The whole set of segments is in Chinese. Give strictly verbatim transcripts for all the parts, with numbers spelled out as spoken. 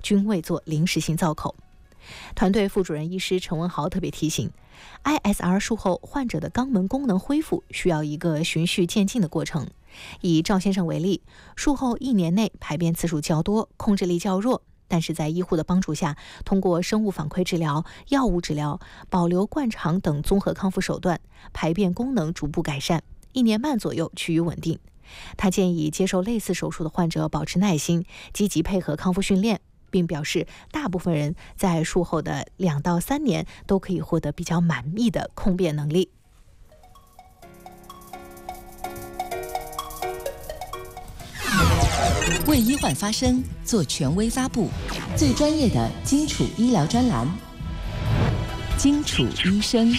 均未做临时性造口。团队副主任医师陈文豪特别提醒 ，I S R 术后患者的肛门功能恢复需要一个循序渐进的过程。以赵先生为例，术后一年内排便次数较多，控制力较弱，但是在医护的帮助下，通过生物反馈治疗、药物治疗、保留灌肠等综合康复手段，排便功能逐步改善，一年半左右趋于稳定。他建议接受类似手术的患者保持耐心，积极配合康复训练，并表示大部分人在术后的两到三年都可以获得比较满意的控便能力。 为医患发声，做权威发布，最专业的基础医疗专栏，基础医生。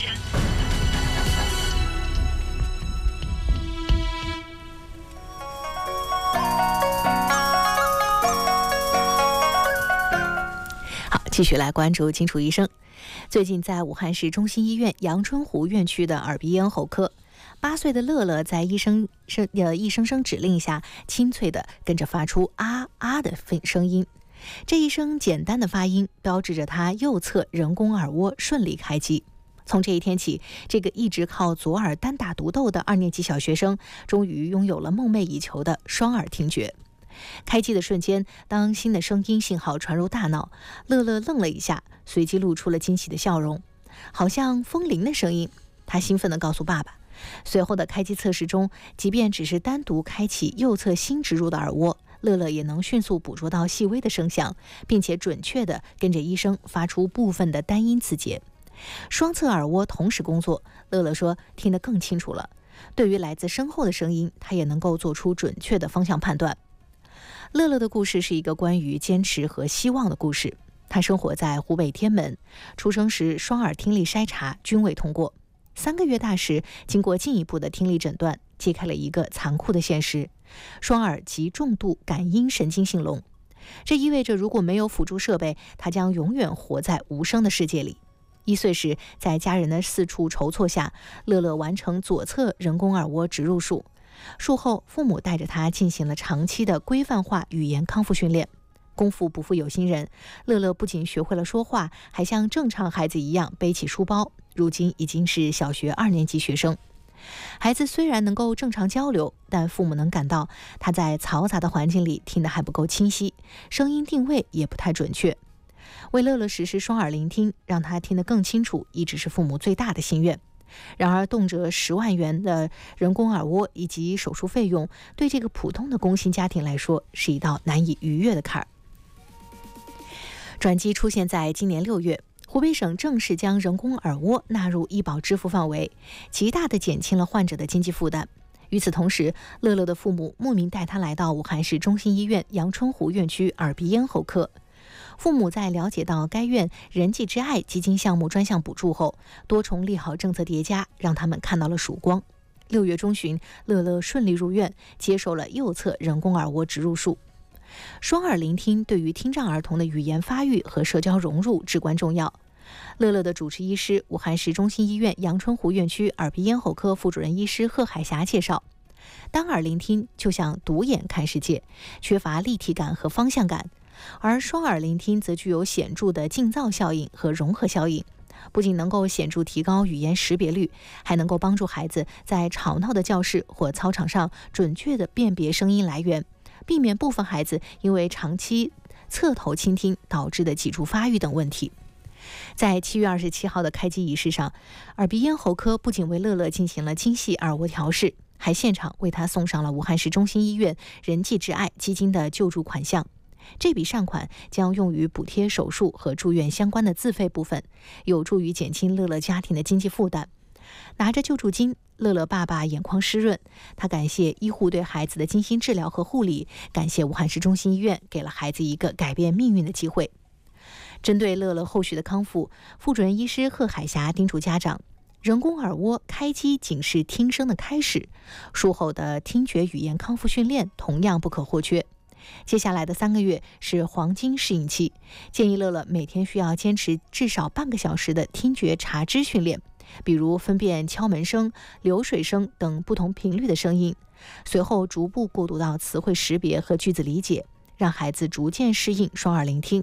继续来关注清楚医生。最近在武汉市中心医院阳春湖院区的耳鼻咽喉科，八岁的乐乐在医生声呃医生声指令下，清脆地跟着发出啊啊的声音。这一声简单的发音，标志着他右侧人工耳蜗顺利开机。从这一天起，这个一直靠左耳单打独斗的二年级小学生，终于拥有了梦寐以求的双耳听觉。开机的瞬间，当新的声音信号传入大脑，乐乐愣了一下，随即露出了惊喜的笑容，好像风铃的声音。他兴奋地告诉爸爸。随后的开机测试中，即便只是单独开启右侧新植入的耳蜗，乐乐也能迅速捕捉到细微的声响，并且准确地跟着医生发出部分的单音词节。双侧耳蜗同时工作，乐乐说听得更清楚了。对于来自身后的声音，他也能够做出准确的方向判断。乐乐的故事是一个关于坚持和希望的故事。他生活在湖北天门，出生时双耳听力筛查均未通过。三个月大时，经过进一步的听力诊断，揭开了一个残酷的现实：双耳极重度感音神经性聋。这意味着如果没有辅助设备，他将永远活在无声的世界里。一岁时，在家人的四处筹措下，乐乐完成左侧人工耳蜗植入术。术后，父母带着他进行了长期的规范化语言康复训练。功夫不负有心人，乐乐不仅学会了说话，还像正常孩子一样背起书包，如今已经是小学二年级学生。孩子虽然能够正常交流，但父母能感到他在嘈杂的环境里听得还不够清晰，声音定位也不太准确。为乐乐实施双耳聆听，让他听得更清楚，一直是父母最大的心愿。然而，动辄十万元的人工耳蜗以及手术费用，对这个普通的工薪家庭来说，是一道难以逾越的坎儿。转机出现在今年六月，湖北省正式将人工耳蜗纳入医保支付范围，极大地减轻了患者的经济负担。与此同时，乐乐的父母慕名带他来到武汉市中心医院阳春湖院区耳鼻咽喉科。父母在了解到该院仁济之爱基金项目专项补助后，多重利好政策叠加，让他们看到了曙光。六月中旬，乐乐顺利入院，接受了右侧人工耳蜗植入术。双耳聆听对于听障儿童的语言发育和社交融入至关重要。乐乐的主治医师、武汉市中心医院阳春湖院区耳鼻咽喉科副主任医师贺海霞介绍，单耳聆听就像独眼看世界，缺乏立体感和方向感，而双耳聆听则具有显著的静噪效应和融合效应，不仅能够显著提高语言识别率，还能够帮助孩子在吵闹的教室或操场上准确地辨别声音来源，避免部分孩子因为长期侧头倾听导致的脊柱发育等问题。在七月二十七号的开机仪式上，耳鼻咽喉科不仅为乐乐进行了精细耳蜗调试，还现场为他送上了武汉市中心医院仁济之爱基金的救助款项。这笔善款将用于补贴手术和住院相关的自费部分，有助于减轻乐乐家庭的经济负担。拿着救助金，乐乐爸爸眼眶湿润，他感谢医护对孩子的精心治疗和护理，感谢武汉市中心医院给了孩子一个改变命运的机会。针对乐乐后续的康复，副主任医师贺海霞叮嘱家长，人工耳蜗开机仅是听声的开始，术后的听觉语言康复训练同样不可或缺。接下来的三个月是黄金适应期，建议乐乐每天需要坚持至少半个小时的听觉察知训练，比如分辨敲门声、流水声等不同频率的声音，随后逐步过渡到词汇识别和句子理解，让孩子逐渐适应双耳聆听。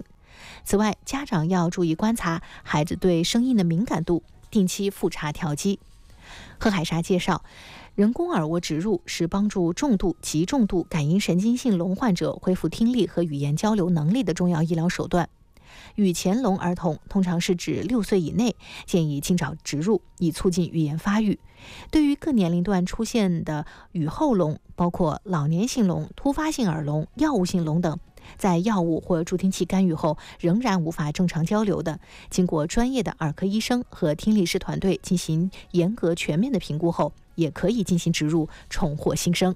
此外，家长要注意观察孩子对声音的敏感度，定期复查调剂。贺海沙介绍，人工耳蜗植入是帮助重度、极重度感音神经性聋患者恢复听力和语言交流能力的重要医疗手段。语前聋儿童通常是指六岁以内，建议尽早植入，以促进语言发育。对于各年龄段出现的语后聋，包括老年性聋、突发性耳聋、药物性聋等，在药物或助听器干预后仍然无法正常交流的，经过专业的耳科医生和听力师团队进行严格全面的评估后，也可以进行植入，重获新生。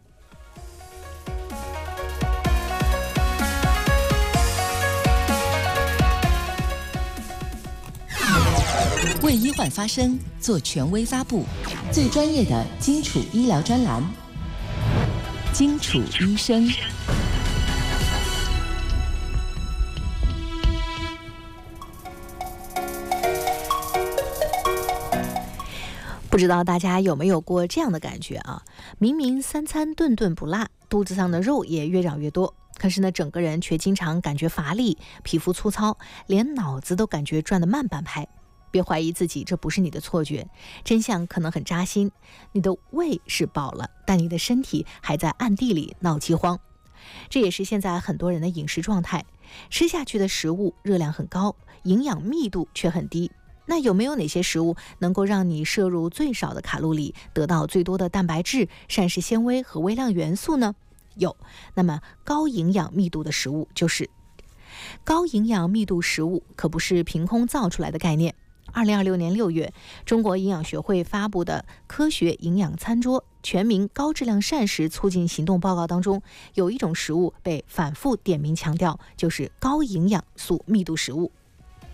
为医患发声，做权威发布，最专业的基础医疗专栏，基础医生。 不知道大家有没有过这样的感觉啊？明明三餐顿顿不落，肚子上的肉也越长越多，可是呢，整个人却经常感觉乏力，皮肤粗糙，连脑子都感觉转得慢半拍。别怀疑自己，这不是你的错觉，真相可能很扎心。你的胃是饱了，但你的身体还在暗地里闹饥荒。这也是现在很多人的饮食状态，吃下去的食物热量很高，营养密度却很低。那有没有哪些食物能够让你摄入最少的卡路里，得到最多的蛋白质、膳食纤维和微量元素呢？有。那么高营养密度的食物就是高营养密度食物，可不是凭空造出来的概念。二零二六年六月，中国营养学会发布的《科学营养餐桌：全民高质量膳食促进行动报告》当中，有一种食物被反复点名强调，就是高营养素密度食物。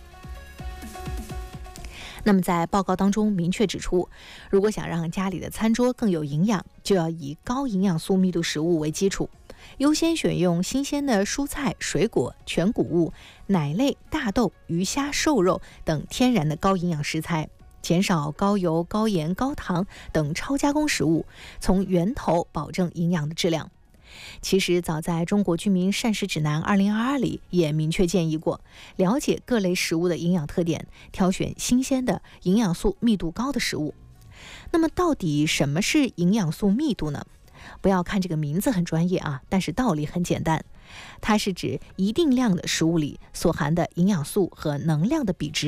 那么在报告当中明确指出，如果想让家里的餐桌更有营养，就要以高营养素密度食物为基础，优先选用新鲜的蔬菜、水果、全谷物、奶类、大豆、鱼虾、瘦肉等天然的高营养食材，减少高油、高盐、高糖等超加工食物，从源头保证营养的质量。其实早在中国居民膳食指南二零二二里也明确建议过，了解各类食物的营养特点，挑选新鲜的营养素密度高的食物。那么到底什么是营养素密度呢？不要看这个名字很专业啊，但是道理很简单，它是指一定量的食物里所含的营养素和能量的比值